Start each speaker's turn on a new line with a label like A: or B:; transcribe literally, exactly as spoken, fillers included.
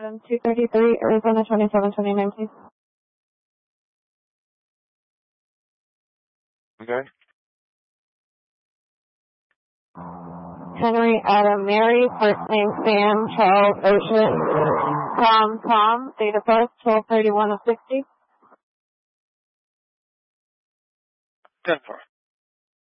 A: Um, two thirty-three, Arizona twenty-seven twenty-nine, please.
B: Okay.
A: Henry, Adam, Mary, first name Sam, Charles, Ocean, Tom, Tom, date of birth twelve thirty-one of sixty.
B: ten four.